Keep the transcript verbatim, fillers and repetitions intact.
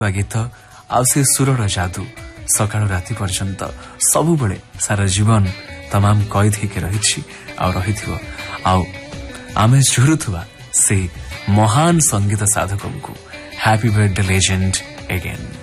गीत आउ से सुरर जादू सकाळ राति पर्यंत सबु बेले सारा जीवन तमाम कैद होके रही आ रही आमे झुरुवा से महान संगीत साधक को हैप्पी बर्थडे लेजेंड अगेन।